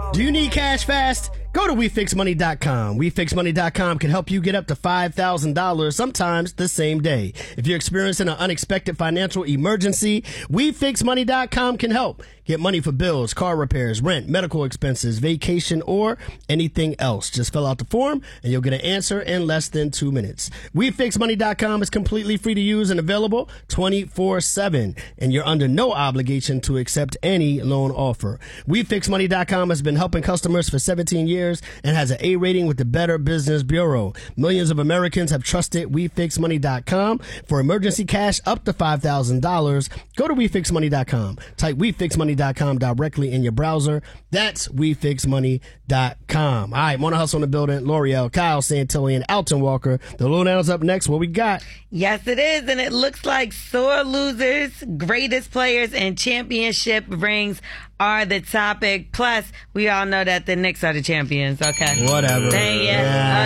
Do you need cash fast? Go to WeFixMoney.com. WeFixMoney.com can help you get up to $5,000, sometimes the same day. If you're experiencing an unexpected financial emergency, WeFixMoney.com can help. Get money for bills, car repairs, rent, medical expenses, vacation, or anything else. Just fill out the form and you'll get an answer in less than 2 minutes. WeFixMoney.com is completely free to use and available 24/7, and you're under no obligation to accept any loan offer. WeFixMoney.com has been helping customers for 17 years and has an A rating with the Better Business Bureau. Millions of Americans have trusted WeFixMoney.com for emergency cash up to $5,000. Go to WeFixMoney.com. Type WeFixMoney.com directly in your browser. That's WeFixMoney.com. All right, Mona Hustle in the building. L'Oreal, Kyle Santillan, Alton Walker. The Lowdown's up next. What we got? Yes, it is, and it looks like sore losers, greatest players, and championship rings are the topic. Plus, we all know that the Knicks are the champions. Okay. Whatever. Dang it.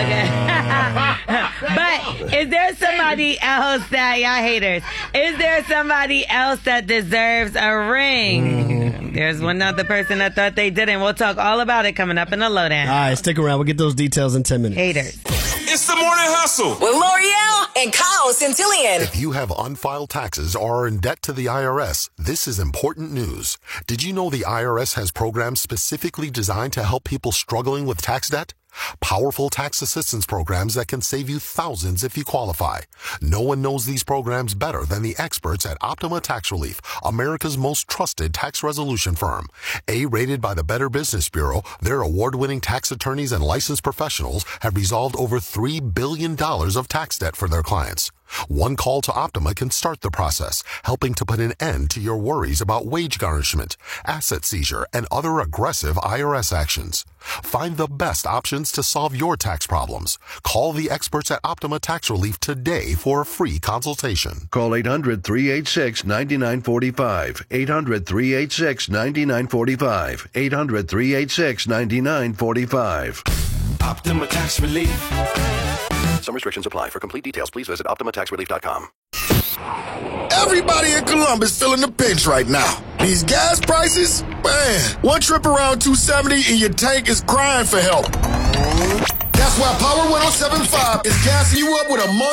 Okay. But is there somebody else that, y'all haters, is there somebody else that deserves a ring? There's one other person that thought they didn't. We'll talk all about it coming up in the Lowdown. All right, stick around. We'll get those details in 10 minutes. Haters. It's the Morning Hustle with L'Oreal and Kyle Santillan. If you have unfiled taxes or are in debt to the IRS, this is important news. Did you know the IRS has programs specifically designed to help people struggling with tax debt? Powerful tax assistance programs that can save you thousands if you qualify. No one knows these programs better than the experts at Optima Tax Relief, America's most trusted tax resolution firm. A-rated by the Better Business Bureau, their award-winning tax attorneys and licensed professionals have resolved over $3 billion of tax debt for their clients. One call to Optima can start the process, helping to put an end to your worries about wage garnishment, asset seizure, and other aggressive IRS actions. Find the best options to solve your tax problems. Call the experts at Optima Tax Relief today for a free consultation. Call 800-386-9945. 800-386-9945. 800-386-9945. Optima Tax Relief. Some restrictions apply. For complete details, please visit OptimaTaxRelief.com. Everybody in Columbus feeling the pinch right now. These gas prices, man, one trip around 270 and your tank is crying for help. That's why Power 107.5 is gassing you up with a month